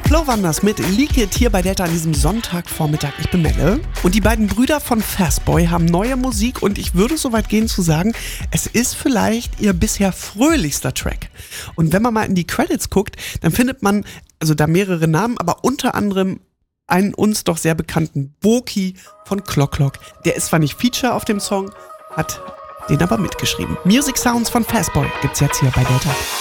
Flo Wanders mit Leak It hier bei Delta an diesem Sonntagvormittag. Ich bin Melle und die beiden Brüder von Fastboy haben neue Musik und ich würde so weit gehen zu sagen, es ist vielleicht ihr bisher fröhlichster Track. Und wenn man mal in die Credits guckt, dann findet man also da mehrere Namen, aber unter anderem einen uns doch sehr bekannten Boki von Clock Clock. Der ist zwar nicht Feature auf dem Song, hat den aber mitgeschrieben. Music Sounds von Fastboy gibt's jetzt hier bei Delta.